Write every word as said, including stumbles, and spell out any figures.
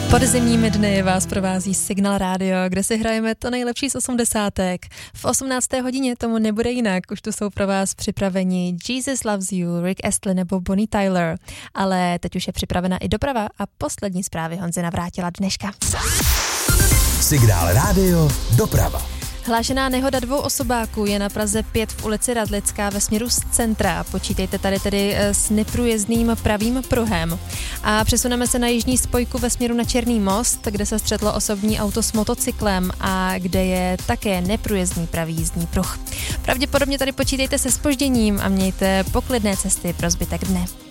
Podzimními dny vás provází Signál Radio, kde si hrajeme to nejlepší z osmdesátek. V osmnácté hodině tomu nebude jinak, už tu jsou pro vás připraveni Jesus Loves You, Rick Astley nebo Bonnie Tyler. Ale teď už je připravena i doprava a poslední zprávy Honzy Navrátila dneška. Signál Radio, doprava. Hlášená nehoda dvou osobáků je na Praze pět v ulici Radlická ve směru z centra. Počítejte tady tedy s neprůjezdným pravým pruhem. A přesuneme se na jižní spojku ve směru na Černý most, kde se střetlo osobní auto s motocyklem a kde je také neprůjezdný pravý jízdní pruh. Pravděpodobně tady počítejte se zpožděním a mějte poklidné cesty pro zbytek dne.